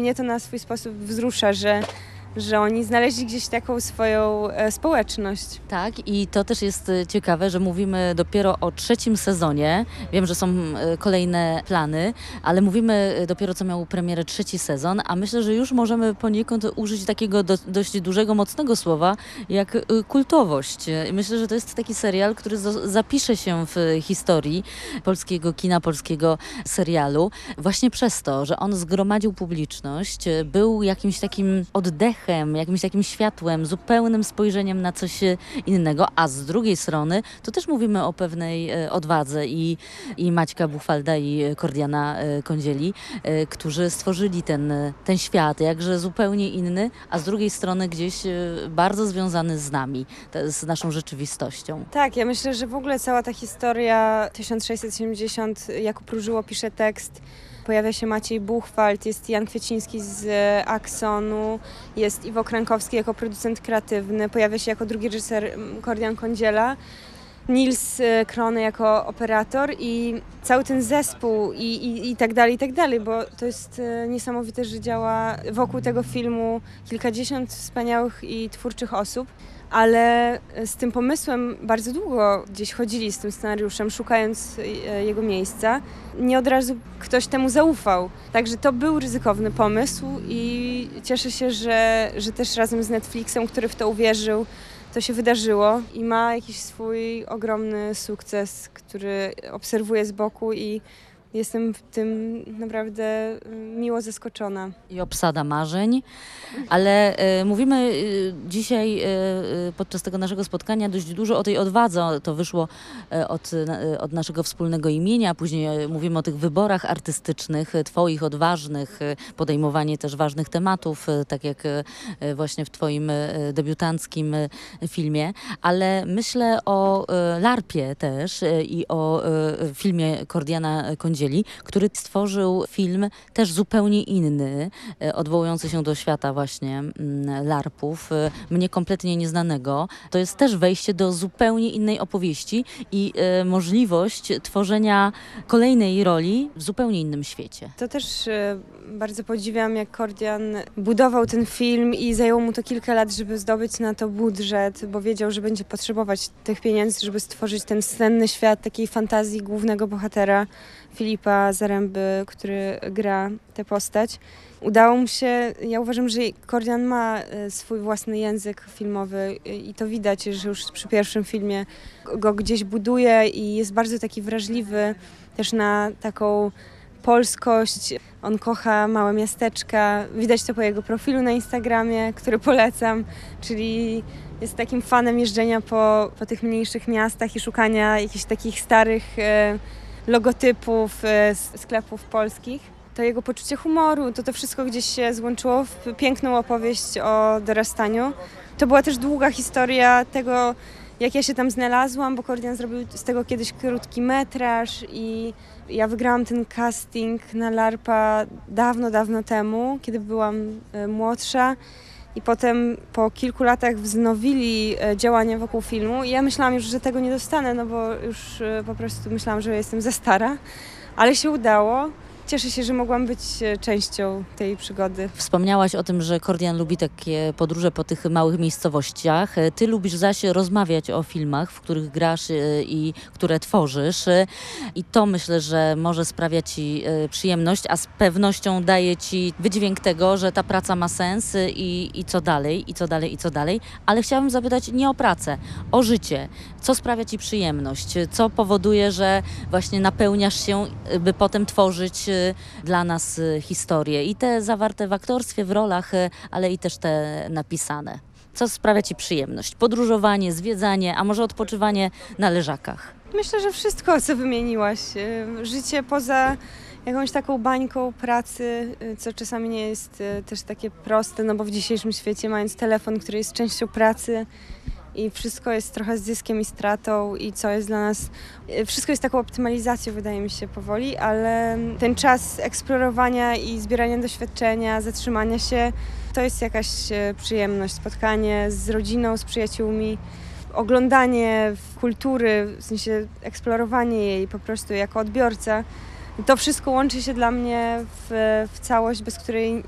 mnie to na swój sposób wzrusza, że oni znaleźli gdzieś taką swoją społeczność. Tak, i to też jest ciekawe, że mówimy dopiero o 3. sezonie. Wiem, że są kolejne plany, ale mówimy dopiero, co miał premierę 3. sezon, a myślę, że już możemy poniekąd użyć takiego dość dużego, mocnego słowa, jak kultowość. Myślę, że to jest taki serial, który zapisze się w historii polskiego kina, polskiego serialu, właśnie przez to, że on zgromadził publiczność, był jakimś takim oddechem, jakimś takim światłem, zupełnym spojrzeniem na coś innego, a z drugiej strony to też mówimy o pewnej odwadze i Maćka Buchwalda i Kordiana Kądzieli, którzy stworzyli ten świat, jakże zupełnie inny, a z drugiej strony gdzieś bardzo związany z nami, z naszą rzeczywistością. Tak, ja myślę, że w ogóle cała ta historia 1670, Jakub Różyło pisze tekst, pojawia się Maciej Buchwald, jest Jan Kwieciński z Axonu, jest Iwo Krankowski jako producent kreatywny, pojawia się jako drugi reżyser Kordian Kądziela, Nils Krone jako operator i cały ten zespół i tak dalej, bo to jest niesamowite, że działa wokół tego filmu kilkadziesiąt wspaniałych i twórczych osób. Ale z tym pomysłem bardzo długo gdzieś chodzili z tym scenariuszem, szukając jego miejsca. Nie od razu ktoś temu zaufał. Także to był ryzykowny pomysł i cieszę się, że też razem z Netflixem, który w to uwierzył, to się wydarzyło i ma jakiś swój ogromny sukces, który obserwuję z boku i jestem w tym naprawdę miło zaskoczona. I obsada marzeń, ale mówimy dzisiaj podczas tego naszego spotkania dość dużo o tej odwadze. To wyszło od naszego wspólnego imienia, później mówimy o tych wyborach artystycznych, twoich odważnych, podejmowanie też ważnych tematów, tak jak właśnie w twoim debiutanckim filmie, ale myślę o Larpie też i o filmie Kordiana Kądzieli, który stworzył film też zupełnie inny, odwołujący się do świata właśnie larpów, mnie kompletnie nieznanego. To jest też wejście do zupełnie innej opowieści i możliwość tworzenia kolejnej roli w zupełnie innym świecie. To też bardzo podziwiam, jak Kordian budował ten film i zajęło mu to kilka lat, żeby zdobyć na to budżet, bo wiedział, że będzie potrzebować tych pieniędzy, żeby stworzyć ten senny świat takiej fantazji głównego bohatera Filipa Zaręby, który gra tę postać. Udało mu się, ja uważam, że Kordian ma swój własny język filmowy i to widać, że już przy pierwszym filmie go gdzieś buduje i jest bardzo taki wrażliwy też na taką polskość. On kocha małe miasteczka, widać to po jego profilu na Instagramie, który polecam, czyli jest takim fanem jeżdżenia po tych mniejszych miastach i szukania jakichś takich starych logotypów sklepów polskich. To jego poczucie humoru, to wszystko gdzieś się złączyło w piękną opowieść o dorastaniu. To była też długa historia tego, jak ja się tam znalazłam, bo Kordian zrobił z tego kiedyś krótki metraż i ja wygrałam ten casting na Larpa dawno temu, kiedy byłam młodsza. I potem po kilku latach wznowili działania wokół filmu i ja myślałam już, że tego nie dostanę, no bo już po prostu myślałam, że jestem za stara, ale się udało. Cieszę się, że mogłam być częścią tej przygody. Wspomniałaś o tym, że Kordian lubi takie podróże po tych małych miejscowościach. Ty lubisz zaś rozmawiać o filmach, w których grasz i które tworzysz. I to myślę, że może sprawia ci przyjemność, a z pewnością daje ci wydźwięk tego, że ta praca ma sens i co dalej, i co dalej, i co dalej. Ale chciałabym zapytać nie o pracę, o życie. Co sprawia ci przyjemność? Co powoduje, że właśnie napełniasz się, by potem tworzyć dla nas historie i te zawarte w aktorstwie, w rolach, ale i też te napisane. Co sprawia ci przyjemność? Podróżowanie, zwiedzanie, a może odpoczywanie na leżakach? Myślę, że wszystko, co wymieniłaś. Życie poza jakąś taką bańką pracy, co czasami nie jest też takie proste, no bo w dzisiejszym świecie, mając telefon, który jest częścią pracy, i wszystko jest trochę z zyskiem i stratą i co jest dla nas... Wszystko jest taką optymalizacją, wydaje mi się, powoli, ale ten czas eksplorowania i zbierania doświadczenia, zatrzymania się, to jest jakaś przyjemność. Spotkanie z rodziną, z przyjaciółmi, oglądanie kultury, w sensie eksplorowanie jej po prostu jako odbiorca. To wszystko łączy się dla mnie w całość, bez której